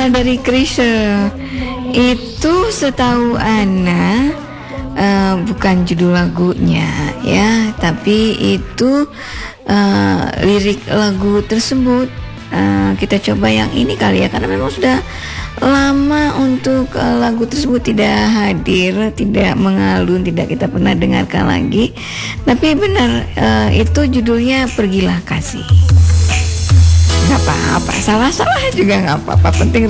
dari Chrisye. Itu setahu Ana bukan judul lagunya ya, tapi itu lirik lagu tersebut. Kita coba yang ini kali ya, karena memang sudah lama untuk lagu tersebut tidak hadir, tidak mengalun, tidak kita pernah dengarkan lagi. Tapi benar, itu judulnya Pergilah Kasih. Gak apa-apa, salah-salah juga gak apa-apa, penting